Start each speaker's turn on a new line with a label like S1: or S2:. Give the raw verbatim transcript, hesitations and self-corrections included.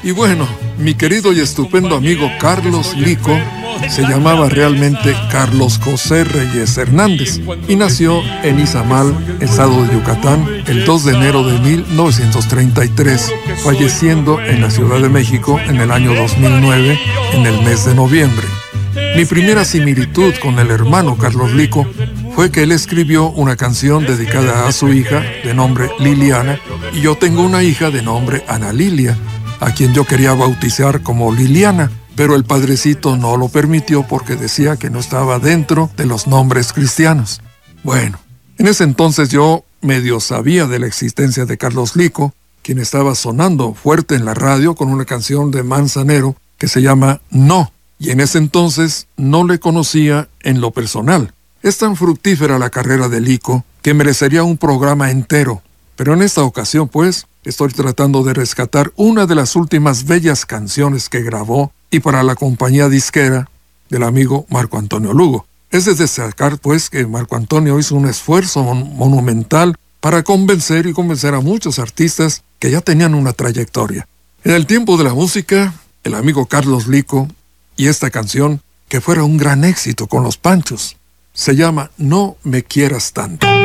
S1: Y bueno, mi querido y estupendo amigo Carlos Lico se llamaba realmente Carlos José Reyes Hernández y nació en Izamal, estado de Yucatán, el dos de enero de mil novecientos treinta y tres, falleciendo en la Ciudad de México en el año dos mil nueve, en el mes de noviembre. Mi primera similitud con el hermano Carlos Lico fue que él escribió una canción dedicada a su hija de nombre Liliana y yo tengo una hija de nombre Ana Lilia, a quien yo quería bautizar como Liliana, pero el padrecito no lo permitió porque decía que no estaba dentro de los nombres cristianos. Bueno, en ese entonces yo medio sabía de la existencia de Carlos Lico, quien estaba sonando fuerte en la radio con una canción de Manzanero que se llama No, y en ese entonces no le conocía en lo personal. Es tan fructífera la carrera de Lico que merecería un programa entero, pero en esta ocasión, pues, estoy tratando de rescatar una de las últimas bellas canciones que grabó y para la compañía disquera del amigo Marco Antonio Lugo. Es de destacar, pues, que Marco Antonio hizo un esfuerzo mon- monumental para convencer y convencer a muchos artistas que ya tenían una trayectoria. En el tiempo de la música, el amigo Carlos Lico y esta canción, que fuera un gran éxito con los Panchos, se llama No me quieras tanto.